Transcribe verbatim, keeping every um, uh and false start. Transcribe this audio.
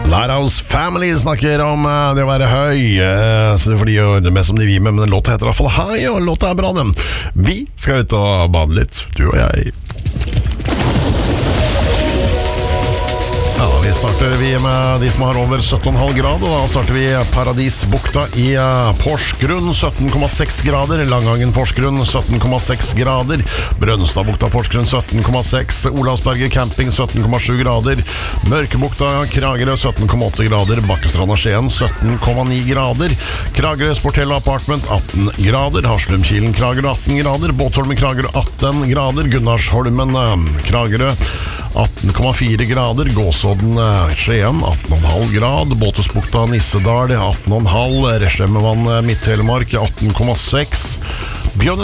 Lighthouse Family snakker om uh, det å være høy, uh, så for de gjør det mest som de vil med, men den låta heter i hvert fall Hei, og låta er bra den. Vi skal ut og bade litt, du og jeg. Ja, vi starter vi med de som har over sytten komma fem grad, og da starter vi Paradisbukta i uh, Porsgrunn, sytten komma seks grader, Langangen Porsgrunn, sytten komma seks grader, Brønnstadbukta Porsgrunn, sytten komma seks, Olavsberget Camping, sytten komma sju grader, Mørkebukta Kragerø, sytten komma åtte grader, Bakkestranda Skien, sytten komma ni grader, Kragerø Sportel Apartment, atten grader, Haslumkilen Kragerø, atten grader, Båtholmen Kragerø, atten grader, Gunnarsholmen uh, Kragerø, atten komma fire grader, Gåsodden Skien, atten komma fem grad, Båtesbukta Nissedal, atten komma fem, Resjemevann Midt-Telemark, atten komma seks, Bjørn